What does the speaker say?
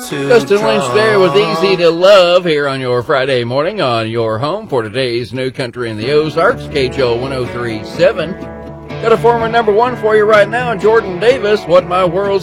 Justin Lynch there with Easy to Love here on your Friday morning on your home for today's New Country in the Ozarks, KHL 103.7. Got a former number one for you right now, Jordan Davis, What My World's